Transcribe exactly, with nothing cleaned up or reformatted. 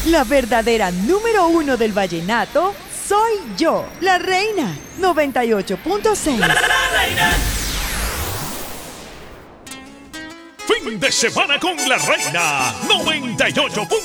La verdadera número uno del vallenato soy yo, la reina. noventa y ocho punto seis. La, la, la reina. Fin de semana con la reina. noventa y ocho punto seis.